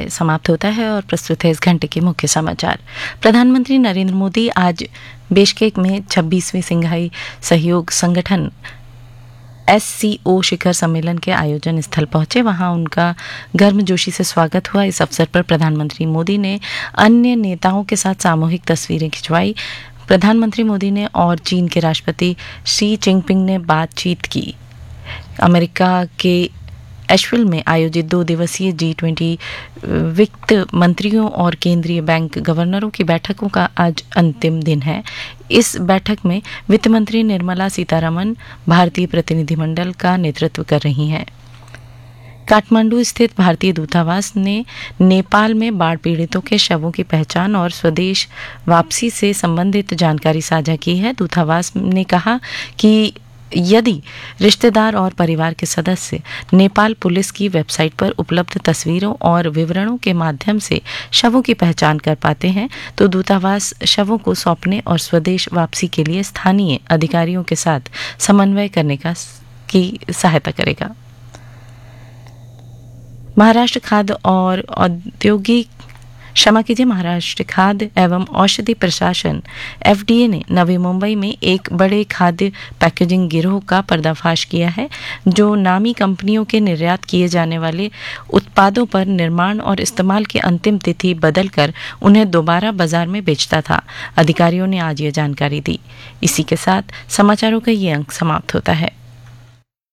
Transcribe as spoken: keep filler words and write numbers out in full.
समय समाप्त होता है और प्रस्तुत है इस घंटे के मुख्य समाचार। प्रधानमंत्री नरेंद्र मोदी आज बिश्केक में छब्बीसवें सिंघाई सहयोग संगठन एस सी ओ शिखर सम्मेलन के आयोजन स्थल पहुंचे। वहां उनका गर्मजोशी से स्वागत हुआ। इस अवसर पर प्रधानमंत्री मोदी ने अन्य नेताओं के साथ सामूहिक तस्वीरें खिंचवाई। प्रधानमंत्री मोदी ने और चीन के राष्ट्रपति शी जिनपिंग ने बातचीत की। अमेरिका के एशविल में आयोजित दो दिवसीय जी ट्वेंटी वित्त मंत्रियों और केंद्रीय बैंक गवर्नरों की बैठकों का आज अंतिम दिन है। इस बैठक में वित्त मंत्री निर्मला सीतारमण भारतीय प्रतिनिधिमंडल का नेतृत्व कर रही हैं। काठमांडू स्थित भारतीय दूतावास ने नेपाल में बाढ़ पीड़ितों के शवों की पहचान और स्वदेश वापसी से संबंधित जानकारी साझा की है। दूतावास ने कहा कि यदि रिश्तेदार और परिवार के सदस्य नेपाल पुलिस की वेबसाइट पर उपलब्ध तस्वीरों और विवरणों के माध्यम से शवों की पहचान कर पाते हैं तो दूतावास शवों को सौंपने और स्वदेश वापसी के लिए स्थानीय अधिकारियों के साथ समन्वय करने का की सहायता करेगा। महाराष्ट्र खाद्य और औद्योगिक क्षमा कीजिए महाराष्ट्र खाद्य एवं औषधि प्रशासन एफ डी ए ने नवी मुंबई में एक बड़े खाद्य पैकेजिंग गिरोह का पर्दाफाश किया है जो नामी कंपनियों के निर्यात किए जाने वाले उत्पादों पर निर्माण और इस्तेमाल की अंतिम तिथि बदलकर उन्हें दोबारा बाजार में बेचता था। अधिकारियों ने आज ये जानकारी दी। इसी के साथ समाचारों का ये अंक समाप्त होता है।